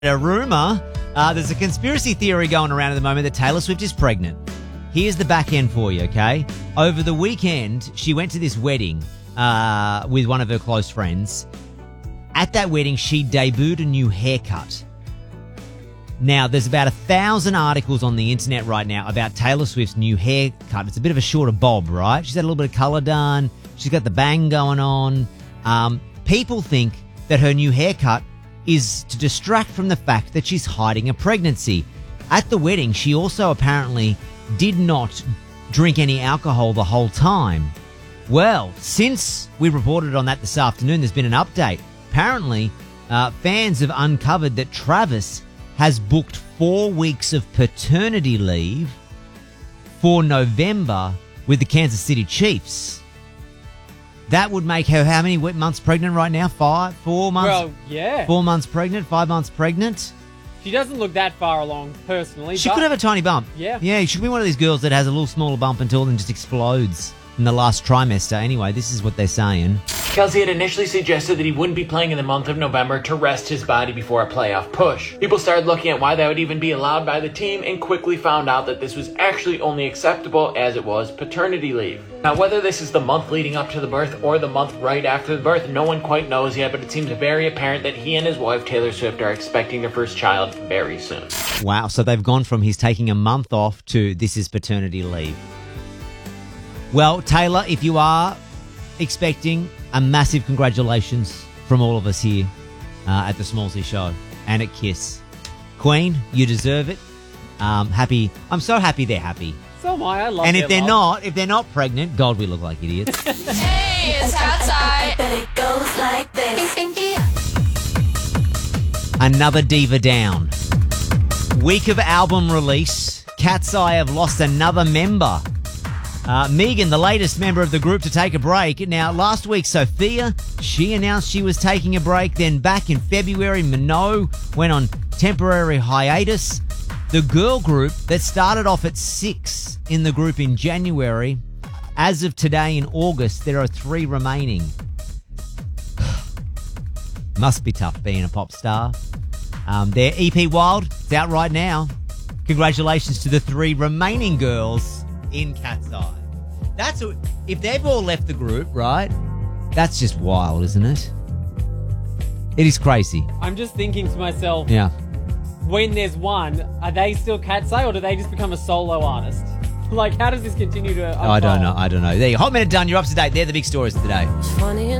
A rumor, there's a conspiracy theory going around at the moment that Taylor Swift is pregnant. Here's the back end for you, okay? Over the weekend, she went to this wedding with one of her close friends. At that wedding, she debuted a new haircut. Now, there's about 1,000 articles on the internet right now about Taylor Swift's new haircut. It's a bit of a shorter bob, right? She's had a little bit of colour done. She's got the bang going on. People think that her new haircut is to distract from the fact that she's hiding a pregnancy. At the wedding, she also apparently did not drink any alcohol the whole time. Well, since we reported on that this afternoon, there's been an update. Apparently, fans have uncovered that Travis has booked 4 weeks of paternity leave for November with the Kansas City Chiefs. That would make her how many months pregnant right now? 4 months? Well, yeah. 4 months pregnant, 5 months pregnant. She doesn't look that far along personally. She could have a tiny bump. Yeah. Yeah, she could be one of these girls that has a little smaller bump until then just explodes in the last trimester. Anyway, this is what they're saying. Kelce had initially suggested that he wouldn't be playing in the month of November to rest his body before a playoff push. People started looking at why that would even be allowed by the team and quickly found out that this was actually only acceptable as it was paternity leave. Now, whether this is the month leading up to the birth or the month right after the birth, no one quite knows yet, but it seems very apparent that he and his wife, Taylor Swift, are expecting their first child very soon. Wow, so they've gone from he's taking a month off to this is paternity leave. Well, Taylor, if you are expecting, a massive congratulations from all of us here at the Smallsy Show and at KISS. Queen, you deserve it. Happy. I'm so happy they're happy. So am I. I love And their if they're love. not pregnant, God, we look like idiots. Hey, it's outside. But it goes like this. Another diva down. Week of album release, Cat's Eye have lost another member. Megan, the latest member of the group to take a break. Now, last week, Sophia, she announced she was taking a break. Then back in February, Minogue went on temporary hiatus. The girl group that started off at 6 in the group in January, as of today in August, there are 3 remaining. Must be tough being a pop star. Their EP Wild, it's out right now. Congratulations to the 3 remaining girls in Cat's Eye. If they've all left the group, right? That's just wild, isn't it? It is crazy. I'm just thinking to myself, Yeah. when there's one, are they still Cat's Eye or do they just become a solo artist? Like, how does this continue to unfold? I don't know. There you go. Hot Minute done. You're up to date. They're the big stories of the day. Funny